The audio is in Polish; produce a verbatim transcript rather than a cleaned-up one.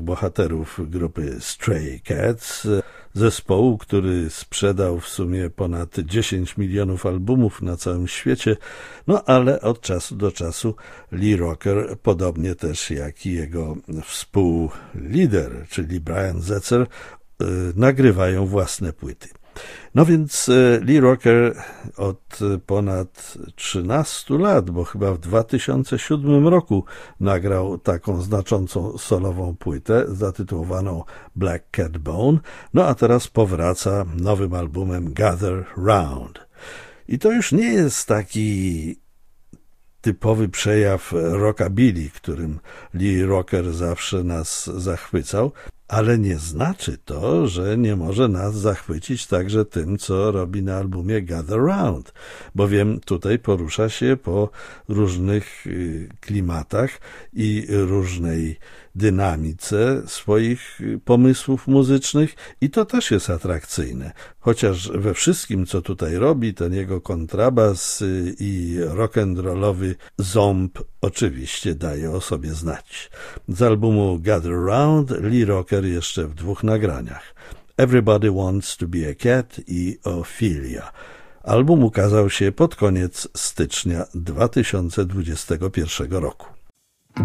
bohaterów grupy Stray Cats, zespołu, który sprzedał w sumie ponad dziesięć milionów albumów na całym świecie, no ale od czasu do czasu Lee Rocker, podobnie też jak i jego współlider, czyli Brian Setzer, nagrywają własne płyty. No więc Lee Rocker od ponad trzynastu lat, bo chyba w dwa tysiące siódmym roku nagrał taką znaczącą solową płytę zatytułowaną Black Cat Bone, no a teraz powraca nowym albumem Gather Round. I to już nie jest taki typowy przejaw rockabilly, którym Lee Rocker zawsze nas zachwycał, ale nie znaczy to, że nie może nas zachwycić także tym, co robi na albumie Gather Round, bowiem tutaj porusza się po różnych klimatach i różnej dynamice swoich pomysłów muzycznych i to też jest atrakcyjne. Chociaż we wszystkim, co tutaj robi, ten jego kontrabas i rock'n'rollowy ząb oczywiście daje o sobie znać. Z albumu Gather Round Lee Rocker jeszcze w dwóch nagraniach. Everybody Wants to be a Cat i Ophelia. Album ukazał się pod koniec stycznia dwa tysiące dwudziestego pierwszego roku.